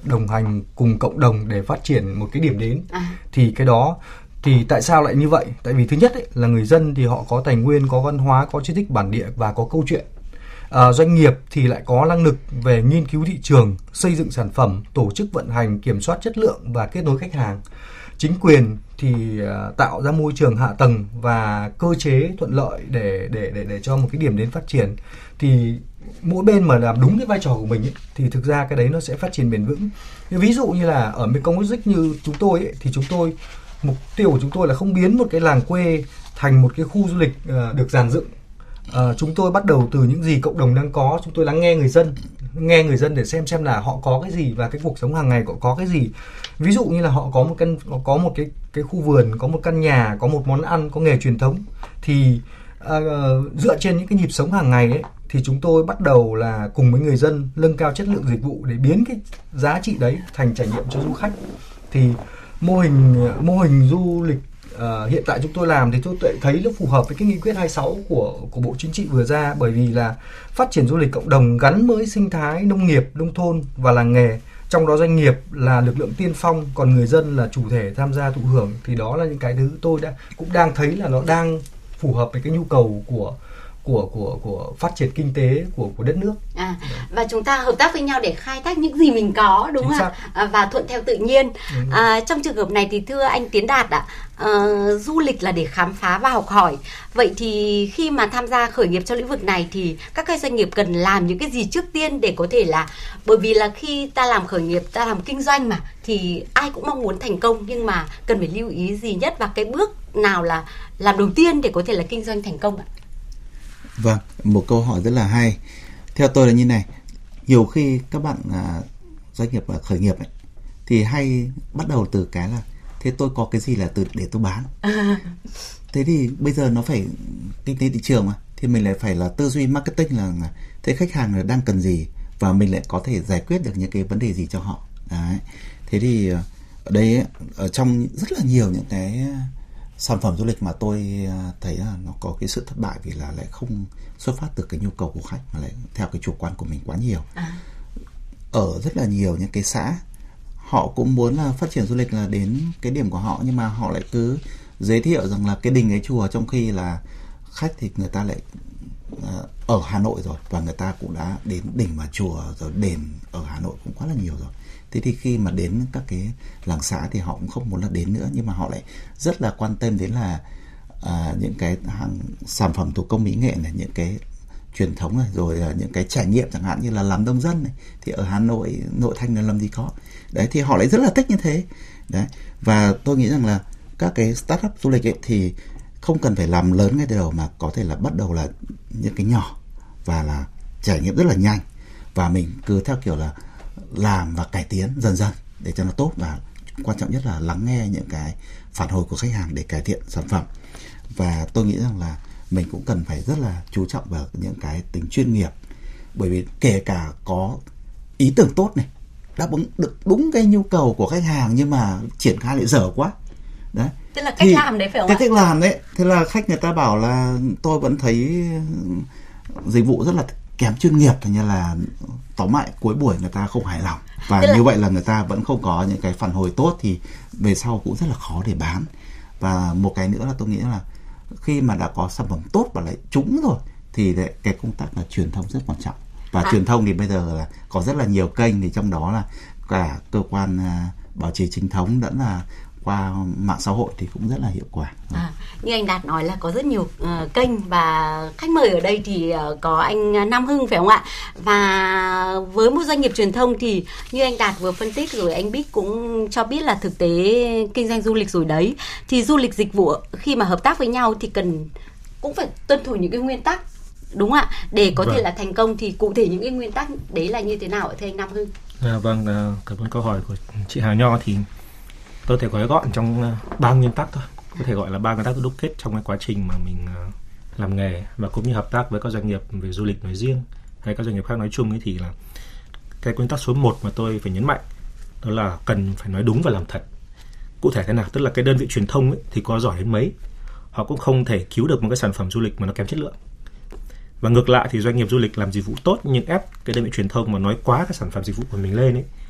đồng hành cùng cộng đồng để phát triển một cái điểm đến. Thì cái đó thì tại sao lại như vậy? Tại vì thứ nhất ấy, là người dân thì họ có tài nguyên, có văn hóa, có di tích bản địa và có câu chuyện. Doanh nghiệp thì lại có năng lực về nghiên cứu thị trường, xây dựng sản phẩm, tổ chức vận hành, kiểm soát chất lượng và kết nối khách hàng. Chính quyền thì tạo ra môi trường hạ tầng và cơ chế thuận lợi để cho một cái điểm đến phát triển. Thì mỗi bên mà làm đúng cái vai trò của mình ấy, thì thực ra cái đấy nó sẽ phát triển bền vững. Ví dụ như là ở Mekong Logistics như chúng tôi ấy, thì mục tiêu của chúng tôi là không biến một cái làng quê thành một cái khu du lịch được dàn dựng. Chúng tôi bắt đầu từ những gì cộng đồng đang có. Chúng tôi lắng nghe người dân để xem là họ có cái gì và cái cuộc sống hàng ngày họ có cái gì. Ví dụ như là họ có một cái khu vườn, có một căn nhà, có một món ăn, có nghề truyền thống. Thì dựa trên những cái nhịp sống hàng ngày ấy, thì chúng tôi bắt đầu là cùng với người dân nâng cao chất lượng dịch vụ để biến cái giá trị đấy thành trải nghiệm cho du khách. Thì mô hình du lịch hiện tại chúng tôi làm thì tôi thấy nó phù hợp với cái nghị quyết 26 của Bộ Chính trị vừa ra, bởi vì là phát triển du lịch cộng đồng gắn với sinh thái nông nghiệp, nông thôn và làng nghề. Trong đó doanh nghiệp là lực lượng tiên phong, còn người dân là chủ thể tham gia thụ hưởng. Thì đó là những cái thứ tôi cũng đang thấy là nó đang phù hợp với cái nhu cầu của phát triển kinh tế của đất nước. Và chúng ta hợp tác với nhau để khai thác những gì mình có, đúng không ạ? Và thuận theo tự nhiên. Trong trường hợp này thì thưa anh Tiến Đạt ạ, du lịch là để khám phá và học hỏi. Vậy thì khi mà tham gia khởi nghiệp trong lĩnh vực này thì các cái doanh nghiệp cần làm những cái gì trước tiên để có thể là, bởi vì là khi ta làm khởi nghiệp, ta làm kinh doanh mà, thì ai cũng mong muốn thành công, nhưng mà cần phải lưu ý gì nhất và cái bước nào là làm đầu tiên để có thể là kinh doanh thành công ạ? Vâng, một câu hỏi rất là hay. Theo tôi là như này, nhiều khi các bạn doanh nghiệp khởi nghiệp ấy, thì hay bắt đầu từ cái là thế tôi có cái gì là để tôi bán. Thế thì bây giờ nó phải kinh tế thị trường mà, thì mình lại phải là tư duy marketing là thế khách hàng là đang cần gì và mình lại có thể giải quyết được những cái vấn đề gì cho họ. Đấy. Thế thì ở đây ở trong rất là nhiều những cái sản phẩm du lịch mà tôi thấy là nó có cái sự thất bại vì là lại không xuất phát từ cái nhu cầu của khách mà lại theo cái chủ quan của mình quá nhiều. Ở rất là nhiều những cái xã họ cũng muốn là phát triển du lịch là đến cái điểm của họ, nhưng mà họ lại cứ giới thiệu rằng là cái đình cái chùa, trong khi là khách thì người ta lại ở Hà Nội rồi và người ta cũng đã đến đỉnh và chùa rồi, đền ở Hà Nội cũng quá là nhiều rồi. Thế thì khi mà đến các cái làng xã thì họ cũng không muốn là đến nữa, nhưng mà họ lại rất là quan tâm đến là những cái sản phẩm thủ công mỹ nghệ này, những cái truyền thống này, rồi những cái trải nghiệm chẳng hạn như là làm nông dân này, thì ở Hà Nội, nội thành là làm gì có. Đấy, thì họ lại rất là thích như thế. Đấy, và tôi nghĩ rằng là các cái startup du lịch ấy thì không cần phải làm lớn ngay từ đầu, mà có thể là bắt đầu là những cái nhỏ và là trải nghiệm rất là nhanh, và mình cứ theo kiểu là làm và cải tiến dần dần để cho nó tốt, và quan trọng nhất là lắng nghe những cái phản hồi của khách hàng để cải thiện sản phẩm. Và tôi nghĩ rằng là mình cũng cần phải rất là chú trọng vào những cái tính chuyên nghiệp, bởi vì kể cả có ý tưởng tốt này, đáp ứng được đúng cái nhu cầu của khách hàng, nhưng mà triển khai lại dở quá. Đấy. Tức là cách làm đấy phải không ạ? Cách làm đấy, thế là khách người ta bảo là tôi vẫn thấy dịch vụ rất là kém chuyên nghiệp, thành ra là tóm lại cuối buổi người ta không hài lòng, và như vậy là người ta vẫn không có những cái phản hồi tốt, thì về sau cũng rất là khó để bán. Và một cái nữa là tôi nghĩ là khi mà đã có sản phẩm tốt và lại trúng rồi thì cái công tác là truyền thông rất quan trọng. Và truyền thông thì bây giờ là có rất là nhiều kênh, thì trong đó là cả cơ quan báo chí chính thống lẫn là qua mạng xã hội thì cũng rất là hiệu quả. Như anh Đạt nói là có rất nhiều kênh, và khách mời ở đây thì có anh Nam Hưng phải không ạ? Và với một doanh nghiệp truyền thông thì như anh Đạt vừa phân tích rồi, anh Bích cũng cho biết là thực tế kinh doanh du lịch rồi đấy, thì du lịch dịch vụ khi mà hợp tác với nhau thì cũng phải tuân thủ những cái nguyên tắc, đúng không ạ? Để có thể là thành công thì cụ thể những cái nguyên tắc đấy là như thế nào ạ thưa anh Nam Hưng? Vâng, cảm ơn câu hỏi của chị Hà Nho. Thì tôi thể gói gọn trong 3 nguyên tắc thôi, có thể gọi là 3 nguyên tắc đúc kết trong cái quá trình mà mình làm nghề và cũng như hợp tác với các doanh nghiệp về du lịch nói riêng hay các doanh nghiệp khác nói chung ấy. Thì là cái nguyên tắc số 1 mà tôi phải nhấn mạnh đó là cần phải nói đúng và làm thật. Cụ thể thế nào? Tức là cái đơn vị truyền thông ấy, thì có giỏi đến mấy, họ cũng không thể cứu được một cái sản phẩm du lịch mà nó kém chất lượng. Và ngược lại thì doanh nghiệp du lịch làm dịch vụ tốt nhưng ép cái đơn vị truyền thông mà nói quá cái sản phẩm dịch vụ của mình lên ấy,